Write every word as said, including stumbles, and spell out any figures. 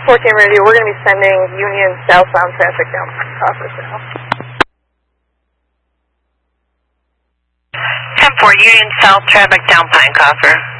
four Cam Radio, we're going to be sending Union southbound traffic down Coffers now. ten four, Union South traffic down Pine Coffer.